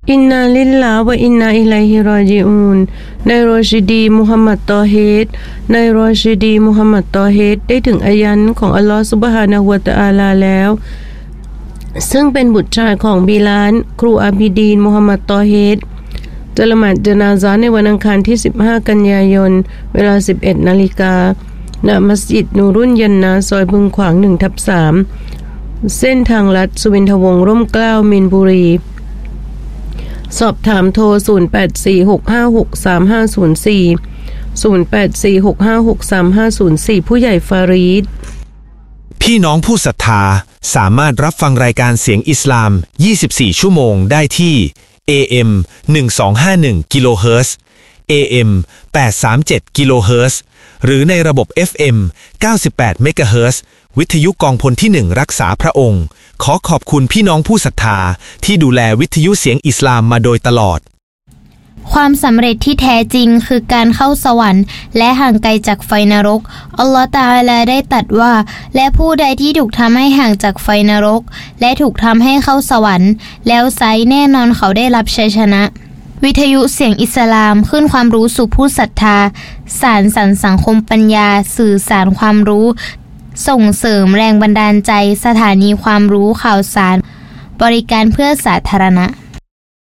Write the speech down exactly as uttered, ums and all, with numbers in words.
อินนาลิลลาห์วะอินนาอิลัยฮิรอญิอูนนายรอชิดีมุฮัมมัดตอฮีดนายรอชิดีมุฮัมมัดตอฮีดได้ถึงอายันของอัลลอฮฺซุบฮานะฮูวะตะอาลาแล้วซึ่งเป็นบุตรชายของบิลาลครูอาบิดีนมุฮัมมัดตอฮีดจะละหมาดญะนาซาในวันอังคารที่สิบห้ากันยายนเวลา สิบเอ็ดนาฬิกา ณมัสยิดนูรุนยันนาซอยบึงขวาง หนึ่งทับสาม เส้นทางลัดสุวินทวงศ์ร่มเกล้ามีนบุรีสอบถามโทรศูนย์ แปด สี่ หก ห้า หก สาม ห้า ศูนย์ สี่ ศูนย์ แปด สี่ หก ห้า หก สาม ห้า ศูนย์ สี่ ผู้ใหญ่ฟารีดพี่น้องผู้ศรัทธาสามารถรับฟังรายการเสียงอิสลามยี่สิบสี่ชั่วโมงได้ที่ เอ เอ็ม หนึ่งพันสองร้อยห้าสิบเอ็ด กิโลเฮิรตซ์ เอ เอ็ม แปดร้อยสามสิบเจ็ด กิโลเฮิรตซ์ หรือในระบบ เอฟ เอ็ม เก้าสิบแปด เมกะเฮิรตซ์ วิทยุกองพลที่หนึ่งรักษาพระองค์ขอขอบคุณพี่น้องผู้ศรัทธาที่ดูแลวิทยุเสียงอิสลามมาโดยตลอดความสำเร็จที่แท้จริงคือการเข้าสวรรค์และห่างไกลจากไฟนรกอัลลอฮฺตะอาลาได้ตรัสว่าและผู้ใดที่ถูกทำให้ห่างจากไฟนรกและถูกทำให้เข้าสวรรค์แล้วไซแน่นอนเขาได้รับชัยชนะวิทยุเสียงอิสลามขึ้นความรู้สู่ผู้ศรัทธาสานสรรค์สังคมปัญญาสื่อสารความรู้ส่งเสริมแรงบันดาลใจสถานีความรู้ข่าวสารบริการเพื่อสาธารณะ